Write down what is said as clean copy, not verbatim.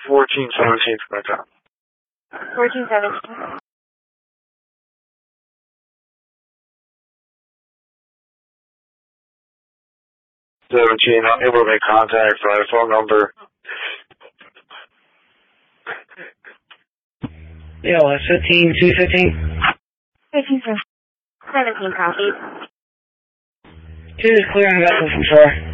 1417 for my time. 1417. 17, unable to make contact by phone number. Yeah, that's 15, 215. 15, 17 copies. 2 is clear on vessel from shore.